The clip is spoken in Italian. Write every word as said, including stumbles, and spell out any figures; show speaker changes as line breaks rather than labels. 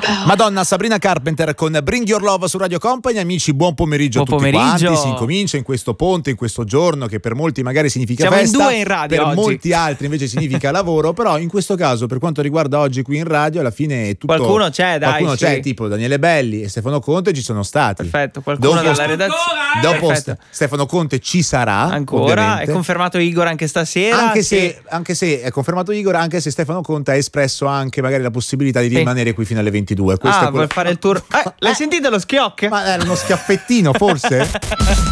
Madonna, Sabrina Carpenter con Bring Your Love su Radio Company. Amici, buon pomeriggio
buon
a tutti
pomeriggio.
quanti. Si incomincia in questo ponte, in questo giorno che per molti magari significa
Siamo
festa,
in due in radio
per
oggi.
molti altri invece significa lavoro. Però in questo caso, per quanto riguarda oggi qui in radio, alla fine è tutto,
qualcuno c'è, dai,
qualcuno
sì.
c'è, tipo Daniele Belli e Stefano Conte ci sono stati.
Perfetto, qualcuno
dopo,
dalla redazione.
dopo
Perfetto.
Stefano Conte ci sarà
ancora,
ovviamente.
È confermato Igor anche stasera.
Anche
sì.
se, anche se è confermato Igor, anche se Stefano Conte ha espresso anche magari la possibilità di
Sì.
rimanere qui fino alle ventidue. Questo
Ah,
è quello...
vuol fare il tour. Eh, l'hai
Eh.
sentito lo schiocco?
Ma era uno schiaffettino forse?